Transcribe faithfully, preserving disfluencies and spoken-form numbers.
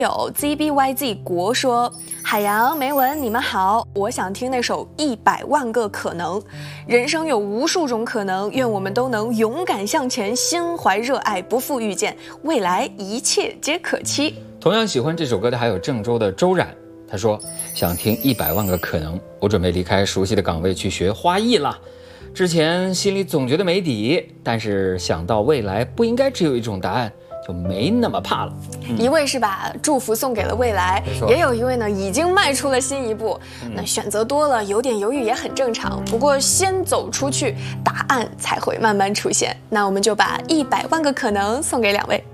有 Z B Y Z 国说，海洋梅文，你们好，我想听那首《一百万个可能》。人生有无数种可能，愿我们都能勇敢向前，心怀热爱，不负遇见，未来一切皆可期。 同样喜欢这首歌的还有郑州的周冉，他说想听《一百万个可能》，我准备离开熟悉的岗位去学花艺了。之前心里总觉得没底，但是想到未来不应该只有一种答案，就没那么怕了。 嗯、一位是把祝福送给了未来，也有一位呢已经迈出了新一步。嗯、那选择多了，有点犹豫也很正常。不过先走出去，答案才会慢慢出现。那我们就把一百万个可能送给两位。